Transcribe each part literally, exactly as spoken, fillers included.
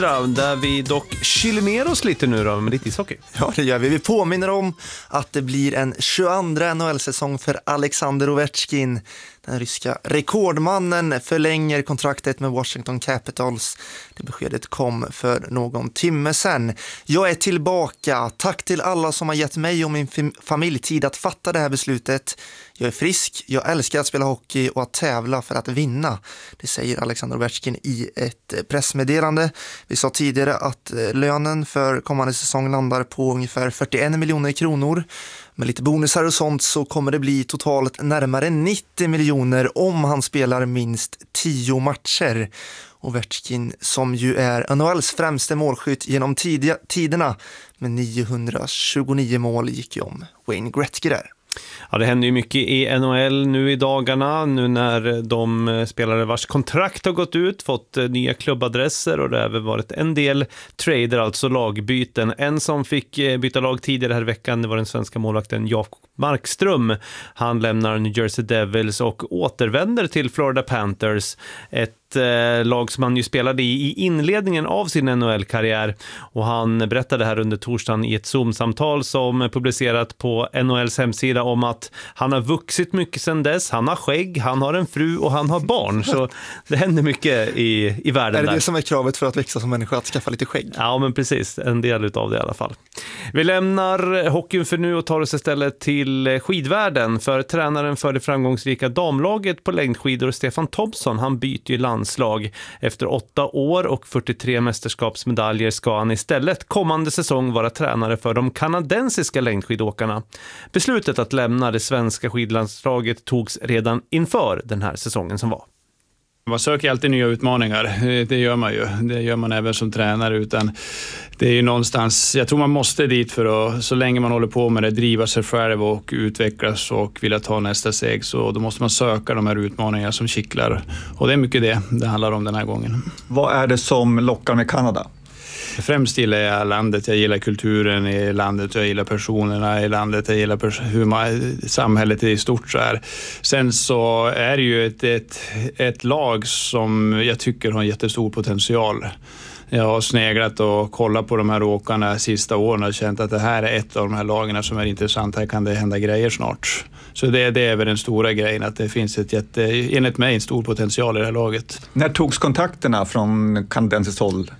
Där vi dock kyler ner oss lite nu då med lite ishockey. Ja, det gör vi. Vi påminner om att det blir en tjugoandra N H L-säsong för Alexander Ovechkin. Den ryska rekordmannen förlänger kontraktet med Washington Capitals. Det beskedet kom för någon timme sedan. Jag är tillbaka. Tack till alla som har gett mig och min familj tid att fatta det här beslutet. Jag är frisk, jag älskar att spela hockey och att tävla för att vinna. Det säger Alexander Ovechkin i ett pressmeddelande. Vi sa tidigare att lönen för kommande säsong landar på ungefär fyrtioen miljoner kronor. Med lite bonusar och sånt så kommer det bli totalt närmare nittio miljoner om han spelar minst tio matcher. Ovechkin, som ju är N H L:s främste målskytt genom tidiga tiderna med niohundratjugonio mål, gick ju om Wayne Gretzky där. Ja, det händer ju mycket i N H L nu i dagarna, nu när de spelare vars kontrakt har gått ut fått nya klubbadresser, och det har även varit en del trader, alltså lagbyten. En som fick byta lag tidigare här i veckan, det var den svenska målvakten Jakob Markström. Han lämnar New Jersey Devils och återvänder till Florida Panthers, ett lag som han ju spelade i i inledningen av sin N H L-karriär, och han berättade här under torsdagen i ett Zoom-samtal som publicerat på N H L:s hemsida om att han har vuxit mycket sedan dess, han har skägg, han har en fru och han har barn, så det händer mycket i, i världen. Är det där. Det som är kravet för att växa som människa, att skaffa lite skägg? Ja, men precis, en del utav det i alla fall. Vi lämnar hockeyn för nu och tar oss istället till skidvärlden, för tränaren för det framgångsrika damlaget på längdskidor, Stefan Thompson, han byter ju landslag. Efter åtta år och fyrtiotre mästerskapsmedaljer ska han istället kommande säsong vara tränare för de kanadensiska längdskidåkarna. Beslutet att lämna det svenska skidlandslaget togs redan inför den här säsongen som var. Man söker alltid nya utmaningar, det gör man ju. Det gör man även som tränare, utan det är ju någonstans, jag tror man måste dit för att, så länge man håller på med det, driva sig själv och utvecklas och vilja ta nästa steg, så då måste man söka de här utmaningarna som kittlar. Och det är mycket det det handlar om den här gången. Vad är det som lockar med Kanada? Främst gillar jag landet, jag gillar kulturen i landet, jag gillar personerna i landet, jag gillar pers- hur man, samhället i stort så är. Sen så är det ju ett, ett, ett lag som jag tycker har en jättestor potential. Jag har sneglat och kollat på de här åkarna sista åren och känt att det här är ett av de här lagarna som är intressant. Här kan det hända grejer snart. Så det, det är väl den stora grejen, att det finns ett jätte, enligt mig en stor potential i det här laget. När togs kontakterna från kanadensiskt håll?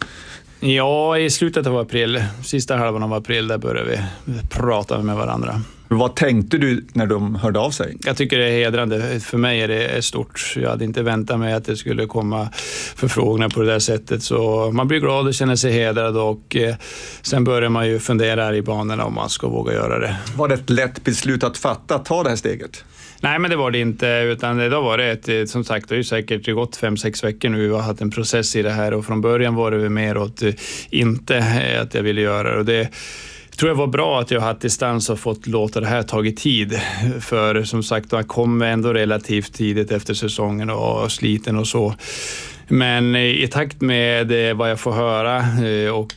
Ja, i slutet av april, sista halvan av april, där började vi prata med varandra. Vad tänkte du när de hörde av sig? Jag tycker det är hedrande. För mig är det stort. Jag hade inte väntat mig att det skulle komma förfrågningar på det där sättet. Så man blir glad och känner sig hedrad, och eh, sen börjar man ju fundera i banorna om man ska våga göra det. Var det ett lätt beslut att fatta, att ta det här steget? Nej, men det var det inte, utan det då var det ett, som sagt, det har ju säkert gått fem, sex veckor nu. Vi har haft en process i det här, och från början var det mer åt inte att jag ville göra det. Och det tror jag var bra att jag har haft distans och fått låta det här tagit tid. För som sagt, jag kom ändå relativt tidigt efter säsongen och sliten och så. Men i takt med vad jag får höra och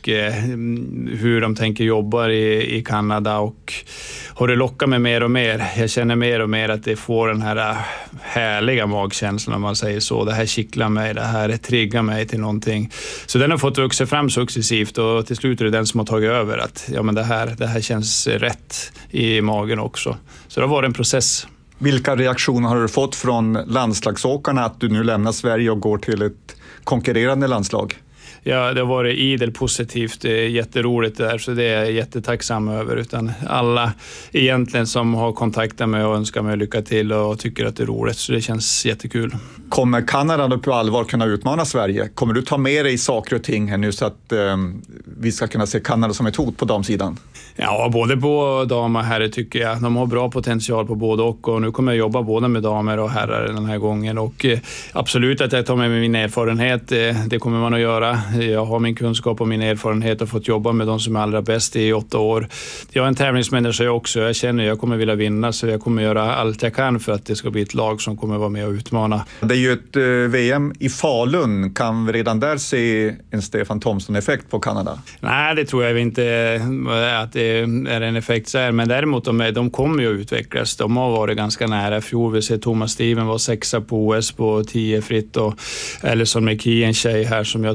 hur de tänker jobba i Kanada, och har det lockat mig mer och mer. Jag känner mer och mer att det får den här härliga magkänslan, om man säger så. Det här kittlar mig, det här triggar mig till någonting. Så den har fått växa fram successivt, och till slut är det den som har tagit över. Att ja, men det här, det här känns rätt i magen också. Så det var en process. Vilka reaktioner har du fått från landslagsåkarna att du nu lämnar Sverige och går till ett konkurrerande landslag? Ja, det har varit idel positivt, det är jätteroligt där, så det är jag jättetacksam över. Utan alla egentligen som har kontaktat mig och önskar mig lycka till och tycker att det är roligt, så det känns jättekul. Kommer Kanada då på allvar kunna utmana Sverige? Kommer du ta med dig saker och ting här nu så att eh, vi ska kunna se Kanada som ett hot på damsidan? Ja, både på damer och herrar tycker jag. De har bra potential på både och, och nu kommer jag jobba både med damer och herrar den här gången. Och eh, absolut att jag tar med mig min erfarenhet, eh, det kommer man att göra. Jag har min kunskap och min erfarenhet och fått jobba med de som är allra bäst i åtta år. Jag är en tävlingsmänniska också. Jag känner att jag kommer vilja vinna, så jag kommer göra allt jag kan för att det ska bli ett lag som kommer vara med och utmana. Det är ju ett eh, V M i Falun. Kan vi redan där se en Stefan Thompson-effekt på Kanada? Nej, det tror jag inte att det är en effekt så här. Men däremot de, de kommer ju att utvecklas. De har varit ganska nära. Fjol vi ser Thomas Steven var sexa på O S på tio fritt, och Ellison McKee, en tjej här som jag tror jättemycket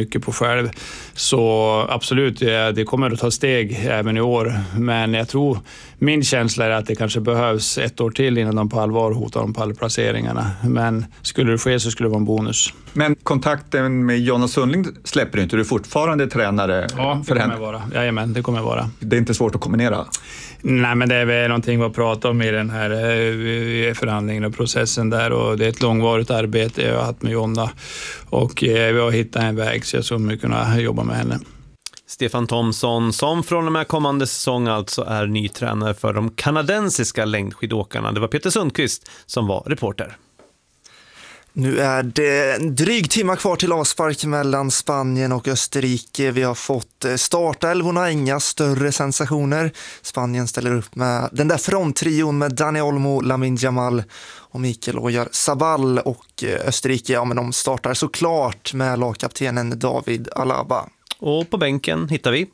mycket på själv. Så absolut, det kommer att ta steg även i år. Men jag tror, min känsla är att det kanske behövs ett år till innan de på allvar hotar de pallplaceringarna. Men skulle det ske så skulle det vara en bonus. Men kontakten med Jonna Sundling släpper du inte, du är fortfarande tränare ja, det för kommer henne. jag vara. Jajamän, det kommer jag vara. Det är inte svårt att kombinera? Nej, men det är väl någonting att prata om i den här förhandlingen och processen där, och det är ett långvarigt arbete jag har haft med Jonna och vi har hittat en väg så jag kommer kunna jobba med henne. Stefan Thomsson, som från och med kommande säsong alltså är ny tränare för de kanadensiska längdskidåkarna. Det var Peter Sundqvist som var reporter. Nu är det en dryg timma kvar till avspark mellan Spanien och Österrike. Vi har fått startelvorna, inga större sensationer. Spanien ställer upp med den där fronttrion med Dani Olmo, Lamine Yamal och Mikael Oyarzabal. Och Österrike, ja men de startar såklart med lagkaptenen David Alaba. Och på bänken hittar vi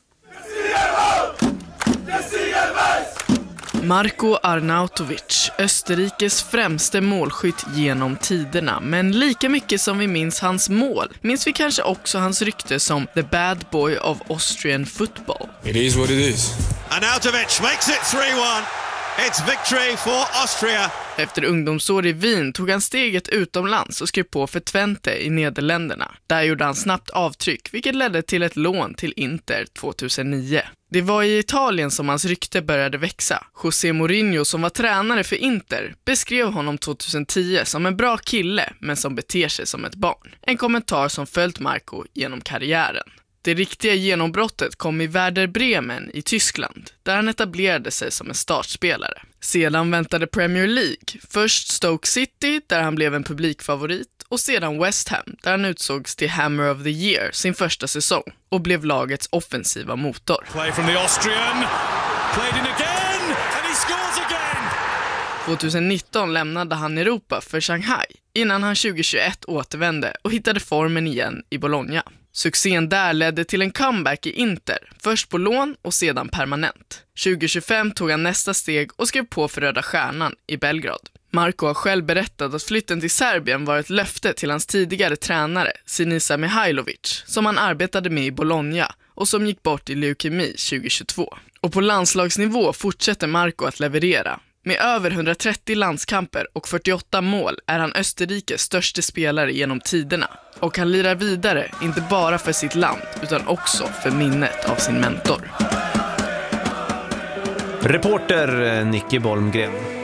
Marko Arnautovic, Österrikes främste målskytt genom tiderna. Men lika mycket som vi minns hans mål, minns vi kanske också hans rykte som the bad boy of Austrian football. It is what it is. Arnautovic makes it three one. It's victory for Austria. Efter ungdomsår i Wien tog han steget utomlands och skrev på för Twente i Nederländerna. Där gjorde han snabbt avtryck, vilket ledde till ett lån till Inter tjugohundranio. Det var i Italien som hans rykte började växa. José Mourinho, som var tränare för Inter, beskrev honom tjugohundratio som en bra kille men som beter sig som ett barn. En kommentar som följt Marko genom karriären. Det riktiga genombrottet kom i Werder Bremen i Tyskland, där han etablerade sig som en startspelare. Sedan väntade Premier League, först Stoke City där han blev en publikfavorit och sedan West Ham där han utsågs till Hammer of the Year sin första säsong och blev lagets offensiva motor. Play from the Austrian. Played in again and he scores again. tjugonitton lämnade han Europa för Shanghai innan han tjugohundratjugoett återvände och hittade formen igen i Bologna. Succén där ledde till en comeback i Inter, först på lån och sedan permanent. tjugohundratjugofem tog han nästa steg och skrev på för Röda Stjärnan i Belgrad. Marko har själv berättat att flytten till Serbien var ett löfte till hans tidigare tränare, Sinisa Mihajlovic, som han arbetade med i Bologna och som gick bort i leukemi tjugohundratjugotvå. Och på landslagsnivå fortsätter Marko att leverera. Med över hundratrettio landskamper och fyrtioåtta mål är han Österrikes största spelare genom tiderna. Och han lirar vidare, inte bara för sitt land, utan också för minnet av sin mentor. reporter Nicky Bolmgren.